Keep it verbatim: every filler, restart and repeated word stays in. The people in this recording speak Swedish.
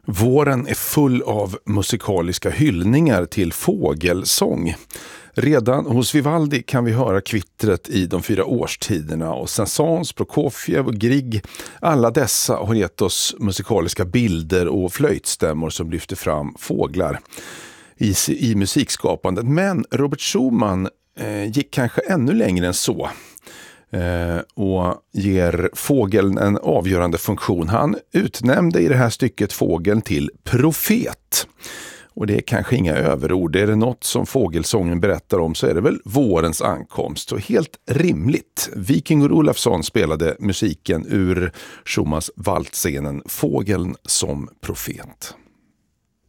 Våren är full av musikaliska hyllningar till fågelsång. Redan hos Vivaldi kan vi höra kvittret i de fyra årstiderna och Saint-Saëns, Prokofjev och Grieg. Alla dessa har gett oss musikaliska bilder och flöjtstämmor som lyfter fram fåglar i, i musikskapandet. Men Robert Schumann eh, gick kanske ännu längre än så. Eh, och ger fågeln en avgörande funktion. Han utnämnde i det här stycket fågeln till profet. Och det är kanske inga överord. Är det något som fågelsången berättar om så är det väl vårens ankomst. Och helt rimligt. Vikingur Olafsson spelade musiken ur Schumanns valtscenen Fågeln som profet.